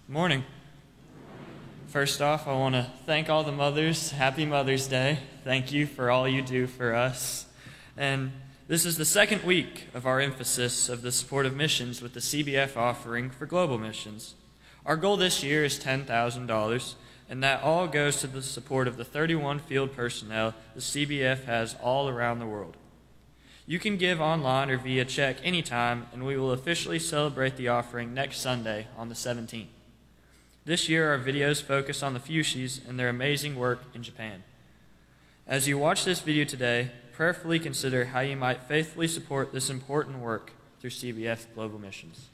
Morning. First off, I want to thank all the mothers. Happy Mother's Day. Thank you for all you do for us. And this is the second week of our emphasis of the support of missions with the CBF offering for global missions. Our goal this year is $10,000, and that all goes to the support of the 31 field personnel the CBF has all around the world. You can give online or via check anytime, and we will officially celebrate the offering next Sunday on the 17th. This year, our videos focus on the Fushis and their amazing work in Japan. As you watch this video today, prayerfully consider how you might faithfully support this important work through CBF Global Missions.